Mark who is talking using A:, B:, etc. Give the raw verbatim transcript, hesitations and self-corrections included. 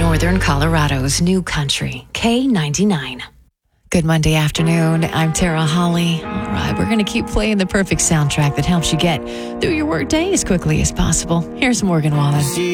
A: Northern Colorado's new country, K ninety-nine. Good Monday afternoon. I'm Tara Holly. All right, we're going to keep playing the perfect soundtrack that helps you get through your work day as quickly as possible. Here's Morgan Wallen.